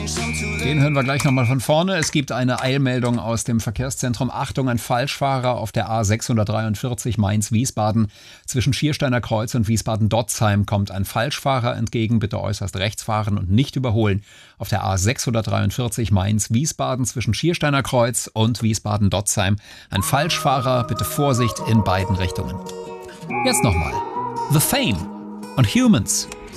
Den hören wir gleich nochmal von vorne. Es gibt eine Eilmeldung aus dem Verkehrszentrum. Achtung, ein Falschfahrer auf der A643 Mainz-Wiesbaden. Zwischen Schiersteiner Kreuz und Wiesbaden-Dotzheim kommt ein Falschfahrer entgegen. Bitte äußerst rechts fahren und nicht überholen. Auf der A643 Mainz-Wiesbaden zwischen Schiersteiner Kreuz und Wiesbaden-Dotzheim. Ein Falschfahrer, bitte Vorsicht in beiden Richtungen. Jetzt nochmal. The Fame und Humans.